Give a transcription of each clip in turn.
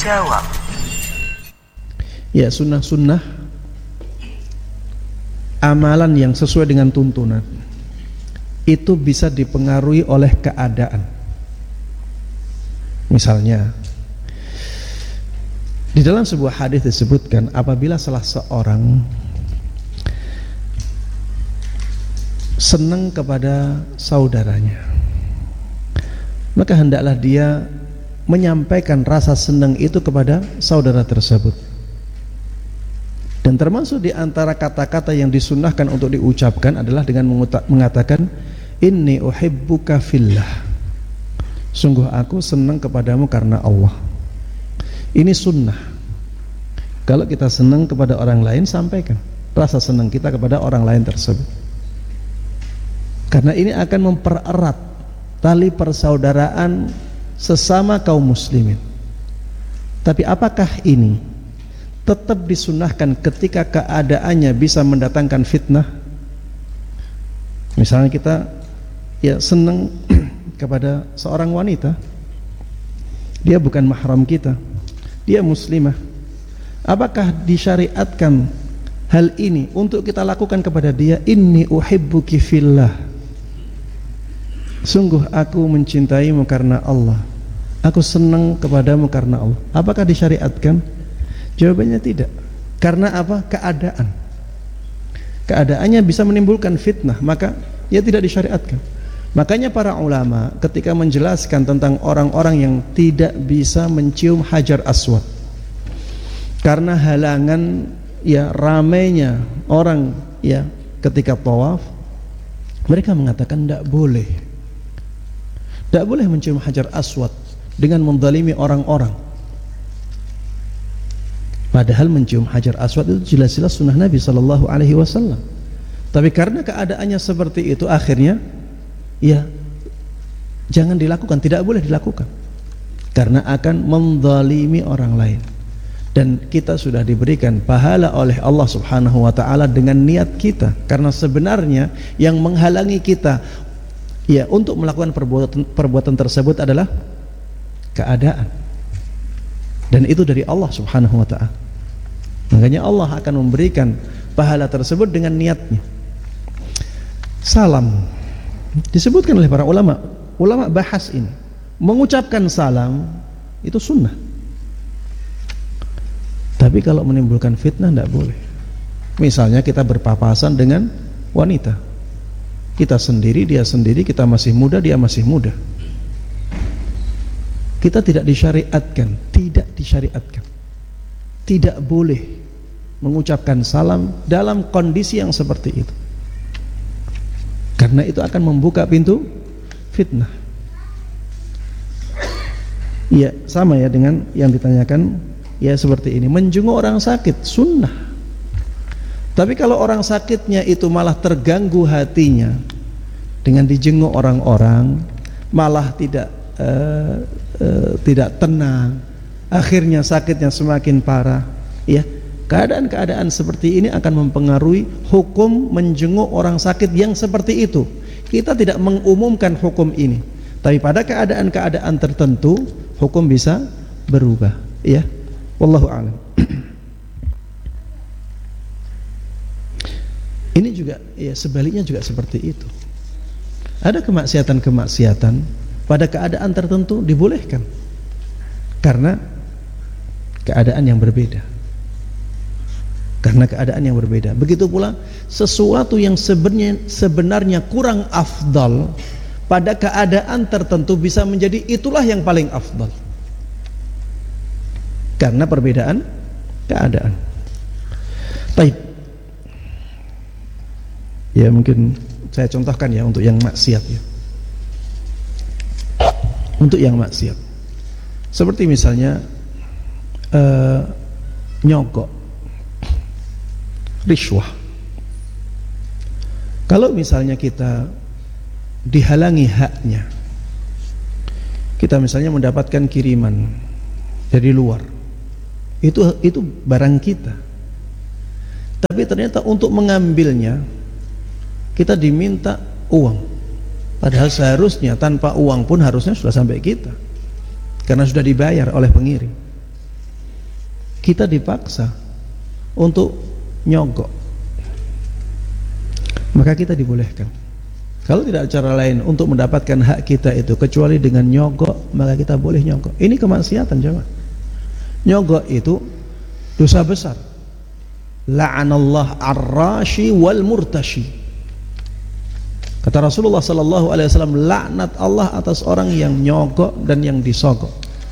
Jawab. Ya, sunnah-sunnah amalan yang sesuai dengan tuntunan itu bisa dipengaruhi oleh keadaan. Misalnya di dalam sebuah hadis disebutkan apabila salah seorang senang kepada saudaranya, maka hendaklah dia menyampaikan rasa senang itu kepada saudara tersebut. Dan termasuk di antara kata-kata yang disunnahkan untuk diucapkan adalah dengan mengatakan inni uhibbuka fillah, sungguh aku senang kepadamu karena Allah. Ini sunnah. Kalau kita senang kepada orang lain, sampaikan rasa senang kita kepada orang lain tersebut, karena ini akan mempererat tali persaudaraan sesama kaum muslimin. Tapi apakah ini tetap disunnahkan ketika keadaannya bisa mendatangkan fitnah? Misalnya kita ya senang kepada seorang wanita, dia bukan mahram kita, dia muslimah. Apakah disyariatkan hal ini untuk kita lakukan kepada dia? Inni uhibbuki fillah, sungguh aku mencintaimu karena Allah, aku senang kepadamu karena Allah. Apakah disyariatkan? Jawabannya tidak. Karena apa? Keadaan. Keadaannya bisa menimbulkan fitnah, maka ya tidak disyariatkan. Makanya para ulama ketika menjelaskan tentang orang-orang yang tidak bisa mencium hajar aswad karena halangan ya ramainya orang ya ketika tawaf, mereka mengatakan tidak boleh mencium hajar aswad dengan menzalimi orang-orang. Padahal mencium hajar aswad itu jelas-jelas sunnah Nabi SAW. Tapi karena keadaannya seperti itu, akhirnya ya jangan dilakukan, tidak boleh dilakukan, karena akan menzalimi orang lain. Dan kita sudah diberikan pahala oleh Allah Subhanahu wa ta'ala dengan niat kita, karena sebenarnya yang menghalangi kita ya untuk melakukan perbuatan tersebut adalah keadaan, dan itu dari Allah Subhanahu wa ta'ala. Makanya Allah akan memberikan pahala tersebut dengan niatnya. Salam disebutkan oleh para ulama bahas ini, mengucapkan salam itu sunnah. Tapi kalau menimbulkan fitnah tidak boleh. Misalnya kita berpapasan dengan wanita, kita sendiri, dia sendiri, kita masih muda, dia masih muda, kita tidak disyariatkan, tidak boleh mengucapkan salam dalam kondisi yang seperti itu, karena itu akan membuka pintu fitnah. Ya sama ya dengan yang ditanyakan ya seperti ini, menjenguk orang sakit sunnah. Tapi kalau orang sakitnya itu malah terganggu hatinya dengan dijenguk orang-orang, malah tidak tenang, akhirnya sakitnya semakin parah, ya keadaan-keadaan seperti ini akan mempengaruhi hukum menjenguk orang sakit yang seperti itu. Kita tidak mengumumkan hukum ini, tapi pada keadaan-keadaan tertentu hukum bisa berubah, ya. Wallahu a'lam. Ini juga ya sebaliknya juga seperti itu. Ada kemaksiatan-kemaksiatan pada keadaan tertentu dibolehkan karena keadaan yang berbeda. Karena keadaan yang berbeda. Begitu pula sesuatu yang sebenarnya kurang afdal pada keadaan tertentu bisa menjadi itulah yang paling afdal. Karena perbedaan keadaan. Baik. Ya mungkin saya contohkan ya untuk yang maksiat ya. Untuk yang maksiat. Seperti misalnya nyogok, riswah. Kalau misalnya kita dihalangi haknya, kita misalnya mendapatkan kiriman dari luar, itu barang kita, tapi ternyata untuk mengambilnya kita diminta uang, padahal seharusnya tanpa uang pun harusnya sudah sampai kita karena sudah dibayar oleh pengirim. kita dipaksa untuk nyogok, maka kita dibolehkan. Kalau tidak ada cara lain untuk mendapatkan hak kita itu kecuali dengan nyogok, maka kita boleh nyogok. Ini kemaksiatan, jemaah. Nyogok itu dosa besar. La'anallah ar-rashi wal murtashi. Kata Rasulullah sallallahu alaihi wasallam, laknat Allah atas orang yang nyogok dan yang disogok.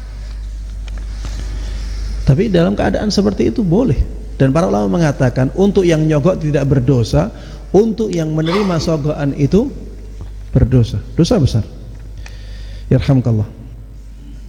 Tapi dalam keadaan seperti itu boleh. Dan para ulama mengatakan untuk yang nyogok tidak berdosa, untuk yang menerima sogokan itu berdosa, dosa besar. Yarhamkallah.